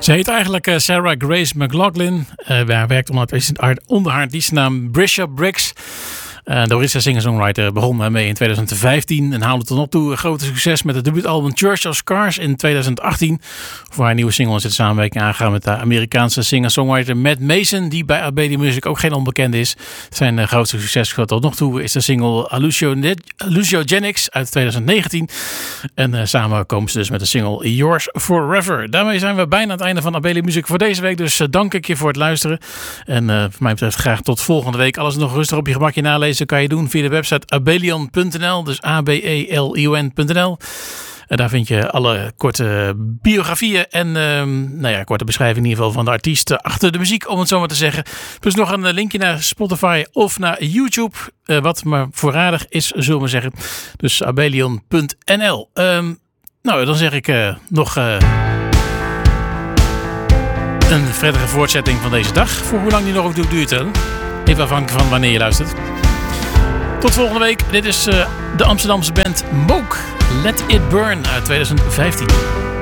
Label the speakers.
Speaker 1: Ze heet eigenlijk Sarah Grace McLachlan. Hij werkt onder haar artiestennaam Brisha Briggs. De Orissa singer-songwriter begon mee in 2015 en haalde tot op toe een grote succes met het debuutalbum Church of Scars in 2018. Voor haar nieuwe single is het samenwerking aangegaan met de Amerikaanse singer-songwriter Matt Mason, die bij Abelia Music ook geen onbekende is. Zijn grootste succes tot nog toe is de single Hallucinogenics uit 2019. En samen komen ze dus met de single Yours Forever. Daarmee zijn we bijna aan het einde van Abelia Music voor deze week. Dus dank ik je voor het luisteren. En voor mij betreft graag tot volgende week. Alles nog rustig op je gemakje nalezen kan je doen via de website abelion.nl. Dus abelion.nl. En daar vind je alle korte biografieën en korte beschrijving in ieder geval van de artiesten achter de muziek, om het zo maar te zeggen. Plus nog een linkje naar Spotify of naar YouTube. Wat maar voorradig is, zullen we zeggen. Dus abelion.nl. Dan zeg ik nog een verdere voortzetting van deze dag. Voor hoe lang die nog ook duurt. Even afhankelijk van wanneer je luistert. Tot volgende week. Dit is de Amsterdamse band Moog. Let It Burn uit 2015.